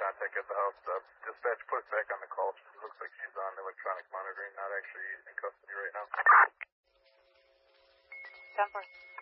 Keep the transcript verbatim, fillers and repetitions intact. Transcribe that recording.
contact at the house. Uh, dispatch put us back on the call. It looks like she's on electronic monitoring, not actually in custody right now. ten four.